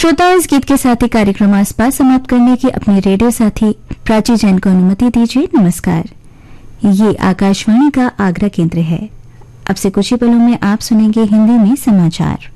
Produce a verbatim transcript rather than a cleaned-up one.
श्रोताओं, इस गीत के साथ ही कार्यक्रम आसपास समाप्त करने की अपने रेडियो साथी प्राची जैन को अनुमति दीजिए। नमस्कार। ये आकाशवाणी का आगरा केंद्र है। अब से कुछ ही पलों में आप सुनेंगे हिंदी में समाचार।